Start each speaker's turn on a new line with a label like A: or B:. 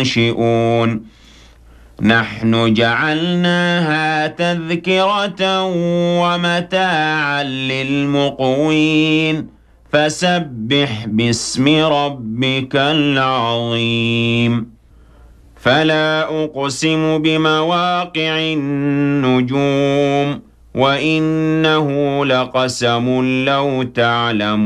A: ينشئون نحن جعلناها تذكرة ومتاعا للمقوين فسبح باسم ربك العظيم فلا أقسم بمواقع النجوم وإنه لقسم لو تعلمون